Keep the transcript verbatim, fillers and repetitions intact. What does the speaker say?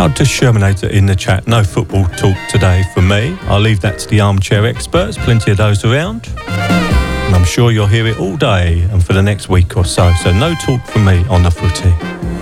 Out to Shermanator in the chat. No football talk today from me. I'll leave that to the armchair experts. Plenty of those around. And I'm sure you'll hear it all day and for the next week or so. So no talk from me on the footy.